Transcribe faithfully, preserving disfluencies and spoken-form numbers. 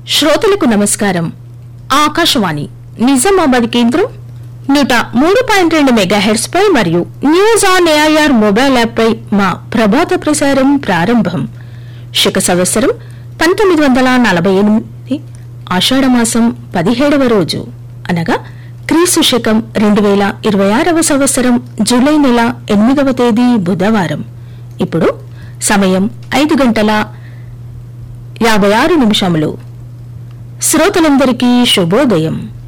శ్రోతలకు నమస్కారం. ఆకాశవాణి నిజామాబాద్ కేంద్రం నూట మూడు పాయింట్ రెండు మెగాహెర్ట్జ్ పై మరియు news on AIR mobile app పై మా ప్రభాత ప్రసారం ప్రారంభం. శక సంవత్సరం పంతొమ్మిది వందల నలభై ఎనిమిది ఆషాఢమాసం పదిహేడవ రోజు అనగా క్రీస్తు శకం రెండు వేల ఇరవై ఆరవ సంవత్సరం జూలై నెల ఎనిమిదవ తేదీ బుధవారం. ఇప్పుడు సమయం ఐదు గంటల యాభై ఆరు నిమిషములు. శ్రోతలందరికీ శుభోదయం.